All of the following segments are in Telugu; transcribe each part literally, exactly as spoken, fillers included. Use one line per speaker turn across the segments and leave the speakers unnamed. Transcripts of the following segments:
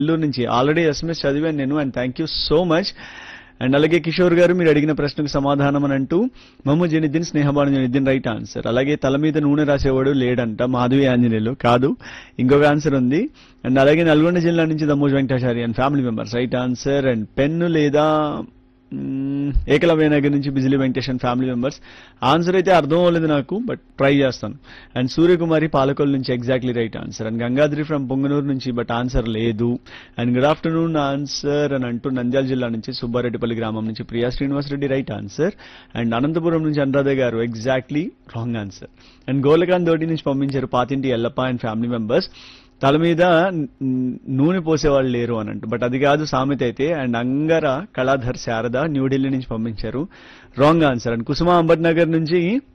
నెల్లూరు నుంచి ఆల్రెడీ ఎస్ఎంఎస్ చదివాను నేను and thank you so much. And అలాగే కిషోర్ గారు మీరు అడిగిన ప్రశ్నకు సమాధానం అని అంటూ మహమ్మద్ జనిద్దీన్ స్నేహబాను జనిద్దీన్ రైట్ ఆన్సర్. అలాగే తల మీద నూనె రాసేవాడు లేడంట మాధవి ఆంజనేయులు కాదు, ఇంకొక ఆన్సర్ ఉంది. అండ్ అలాగే నల్గొండ జిల్లా నుంచి Dammoj Venkatachari and family members right answer. And pen లేదా ఏకలవ్య నగర్ నుంచి Bijli Venkatesan family members answer అయితే అర్థం అవ్వలేదు నాకు, బట్ ట్రై చేస్తాను. అండ్ సూర్యకుమారి పాలకొల్ నుంచి exactly right answer. And Gangadri from Punganur నుంచి బట్ ఆన్సర్ లేదు. అండ్ గుడ్ ఆఫ్టర్నూన్ ఆన్సర్ అని అంటూ నంద్యాల జిల్లా నుంచి సుబ్బారెడ్డిపల్లి గ్రామం నుంచి Priya Srinivasa Reddy right answer. And Anantapuram నుంచి అనురాధ గారు ఎగ్జాక్ట్లీ రాంగ్ ఆన్సర్. అండ్ గోలకాంత్ తోటి నుంచి పంపించారు పాతింటి ఎల్లప్ప అండ్ ఫ్యామిలీ మెంబర్స్ తల మీద నూనె పోసేవాళ్ళు లేరు అని అంటూ, బట్ అది కాదు సామెత అయితే. అండ్ అంగర కళాధర్ శారద న్యూఢిల్లీ నుంచి పంపించారు రాంగ్ ఆన్సర్. అండ్ కుసుమ అంబట్ నగర్ నుంచి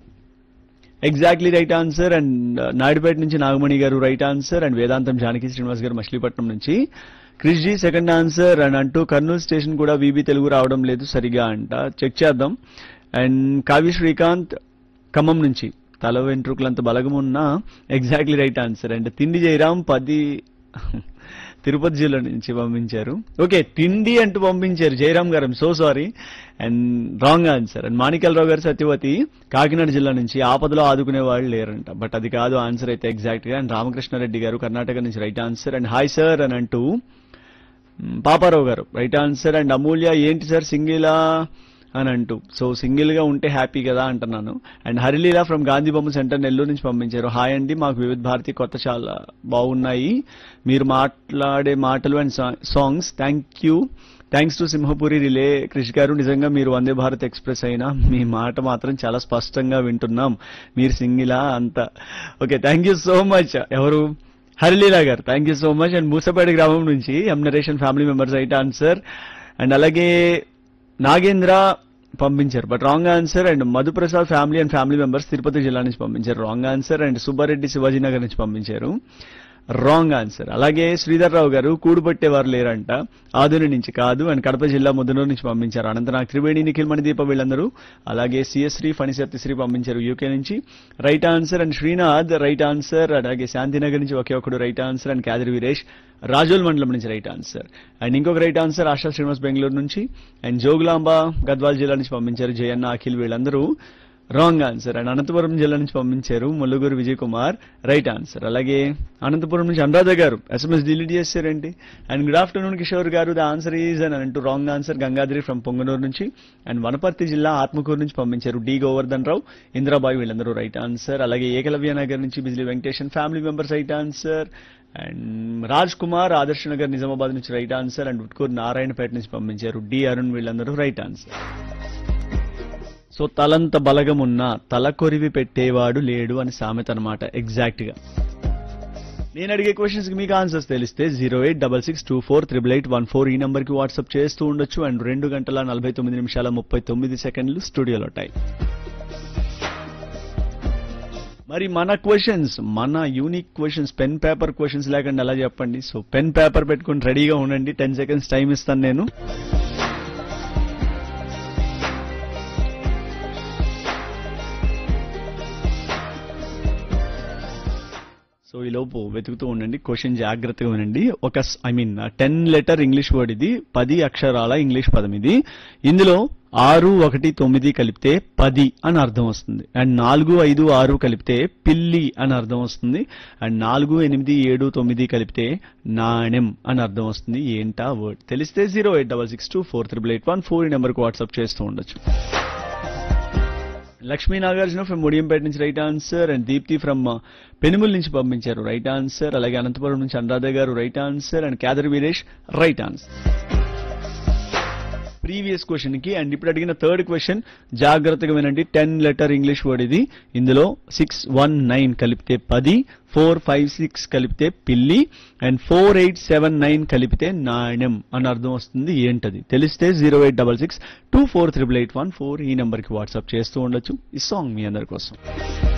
exactly right answer. And Naidupeta నుంచి నాగమణి గారు రైట్ ఆన్సర్. అండ్ వేదాంతం జానకి శ్రీనివాస్ గారు మచిలీపట్నం నుంచి క్రిష్ జీ సెకండ్ ఆన్సర్ అని అంటూ కర్నూలు స్టేషన్ కూడా వీబీ తెలుగు రావడం లేదు సరిగా అంట, చెక్ చేద్దాం. అండ్ కావ్య శ్రీకాంత్ ఖమ్మం నుంచి తల వెంట్రుకలంత బలగమున్నా ఎగ్జాక్ట్లీ రైట్ ఆన్సర్. అండ్ తిండి జయరాం పది తిరుపతి జిల్లా నుంచి పంపించారు. ఓకే తిండి అంటూ పంపించారు జయరాం గారు, so sorry and wrong answer. And Manikalarao గారు సత్యవతి కాకినాడ జిల్లా నుంచి ఆపదలో ఆదుకునే వాళ్ళు లేరంట, బట్ అది కాదు ఆన్సర్ అయితే ఎగ్జాక్ట్ గా. అండ్ రామకృష్ణారెడ్డి గారు కర్ణాటక నుంచి right answer. And hi sir అని అంటూ పాపారావు గారు రైట్ ఆన్సర్. అండ్ అమూల్య ఏంటి సార్ సింగిలా అని అంటూ, సో సింగిల్ గా ఉంటే హ్యాపీ కదా అంటున్నాను. అండ్ హరిలీలా ఫ్రమ్ గాంధీ బొమ్మ సెంటర్ నెల్లూరు నుంచి పంపించారు హాయ్ అండి మాకు వివిధ భారతి కొత్త చాలా బాగున్నాయి మీరు మాట్లాడే మాటలు and songs thank you thanks to Simhapuri relay Krish గారు. నిజంగా మీరు వందే భారత్ ఎక్స్ప్రెస్ అయినా మీ మాట మాత్రం చాలా స్పష్టంగా వింటున్నాం, మీరు సింగిలా అంత. Okay thank you so much. ఎవరు హరిలీలా గారు thank you so much. And Moosapet గ్రామం నుంచి ఎం narration family members right answer. And అలాగే నాగేంద్ర పంపించారు but wrong answer. And Madhu Prasad family and family members Tirupati జిల్లా నుంచి పంపించారు wrong answer. And Subbareddy Shivaji Nagar నుంచి పంపించారు రాంగ్ ఆన్సర్. అలాగే శ్రీధర్ రావు గారు కూడు పట్టేవారు లేరంట ఆధుని నుంచి కాదు. అండ్ కడప జిల్లా ముద్దనూరు నుంచి పంపించారు అనంతనాగ్ త్రివేణి నిఖిల్ మణిదీప వీళ్ళందరూ. అలాగే సిఎస్శ్రీ ఫణిశక్తిశ్రీ పంపించారు యూకే నుంచి right answer. And Srinath right answer. అలాగే శాంతినగర్ నుంచి ఒకే ఒకడు right answer. And Kadiri Veeresh Razole మండలం నుంచి రైట్ ఆన్సర్. అండ్ ఇంకొక రైట్ ఆన్సర్ ఆశా శ్రీనివాస్ బెంగళూరు నుంచి. అండ్ జోగులాంబ గద్వాల్ జిల్లా నుంచి పంపించారు జయన్న అఖిల్ వీళ్ళందరూ రాంగ్ ఆన్సర్. అండ్ అనంతపురం జిల్లా నుంచి పంపించారు ముల్లుగూరు విజయ్ కుమార్ రైట్ ఆన్సర్. అలాగే అనంతపురం నుంచి అనురాధ గారు ఎస్ఎంఎస్ డిలీట్ చేశారండి. అండ్ గుడ్ ఆఫ్టర్నూన్ కిషోర్ గారు ద ఆన్సర్ ఈజ్ అని అంటూ wrong answer Gangadri from Punganur నుంచి. అండ్ వనపర్తి జిల్లా ఆత్మకూరు నుంచి పంపించారు డి గోవర్ధన్ రావు ఇంద్రాబాయి వీళ్ళందరూ రైట్ ఆన్సర్. అలాగే ఏకలవ్య నగర్ నుంచి Bijli Venkatesan family members right answer. And Raj Kumar ఆదర్శ నగర్ నిజామాబాద్ నుంచి right answer. And Utkoor Narayanpet నుంచి పంపించారు డి అరుణ్ వీళ్ళందరూ రైట్ ఆన్సర్. సో తలంత బలగమున్నా తల కొరివి పెట్టేవాడు లేడు అని సామెత అనమాట ఎగ్జాక్ట్ గా. నేను అడిగే క్వశ్చన్స్ కి మీకు ఆన్సర్స్ తెలిస్తే zero eight double six two four triple eight one four ఈ నంబర్ కి వాట్సాప్ చేస్తూ ఉండొచ్చు. అండ్ రెండు గంటల నలభై తొమ్మిది నిమిషాల ముప్పై తొమ్మిది సెకండ్లు స్టూడియోలో టైం. మరి మన క్వశ్చన్స్ మన unique questions pen paper questions లేకుండా అలా చెప్పండి. సో పెన్ పేపర్ పెట్టుకుని రెడీగా ఉండండి, టెన్ సెకండ్స్ టైం ఇస్తాను నేను. సో ఈ లోపు వెతుకుతూ ఉండండి, క్వశ్చన్ జాగ్రత్తగా వినండి. ఒక I mean ten letter English word ఇది, పది అక్షరాల ఇంగ్లీష్ పదం ఇది. ఇందులో ఆరు ఒకటి తొమ్మిది కలిపితే పది అని అర్థం వస్తుంది. అండ్ నాలుగు ఐదు ఆరు కలిపితే పిల్లి అని అర్థం వస్తుంది. అండ్ నాలుగు ఎనిమిది ఏడు తొమ్మిది కలిపితే నాణెం అని అర్థం వస్తుంది. ఏంటా వర్డ్ తెలిస్తే zero eight double six two four triple eight one four ఈ నెంబర్కి వాట్సాప్ చేస్తూ ఉండొచ్చు. లక్ష్మీ నాగార్జున ఫ్రమ్ ముడియంపేట నుంచి right answer. And Deepti from పెనుముల్ నుంచి పంపించారు రైట్ ఆన్సర్. అలాగే అనంతపురం నుంచి అనురాధ గారు right answer. And Khadar Veeresh right answer previous question కి. అండ్ ఇప్పుడు అడిగిన థర్డ్ క్వశ్చన్ జాగ్రత్తగా వినండి, టెన్ లెటర్ ఇంగ్లీష్ వర్డ్ ఇది. ఇందులో సిక్స్ వన్ నైన్ కలిపితే పది, ఫోర్ ఫైవ్ సిక్స్ కలిపితే పిల్లి, and four eight seven nine కలిపితే నాణ్యం అని అర్థం వస్తుంది. ఏంటది తెలిస్తే zero eight double six two four triple eight one four ఈ నెంబర్కి వాట్సాప్ చేస్తూ ఉండొచ్చు. ఈ సాంగ్ మీ అందరి కోసం.